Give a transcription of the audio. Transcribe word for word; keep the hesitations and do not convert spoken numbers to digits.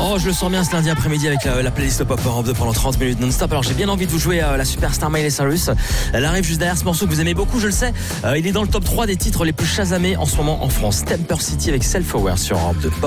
Oh, je le sens bien ce lundi après-midi avec la, la playlist Pop Europe deux pendant trente minutes non-stop. Alors j'ai bien envie de vous jouer euh, la superstar Miley Cyrus. Elle arrive juste derrière ce morceau que vous aimez beaucoup, je le sais. Euh, il est dans le top trois des titres les plus chasamés en ce moment en France. Temper City avec Self Aware sur Europe deux.